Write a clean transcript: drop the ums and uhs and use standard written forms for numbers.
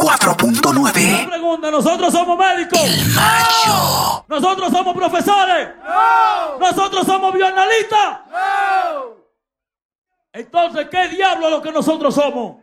4.9. Pregunta, ¿nosotros somos médicos? El Macho. ¿Nosotros somos profesores? ¡No! ¿Nosotros somos bioanalistas? ¡No! Entonces, ¿qué diablo es lo que nosotros somos?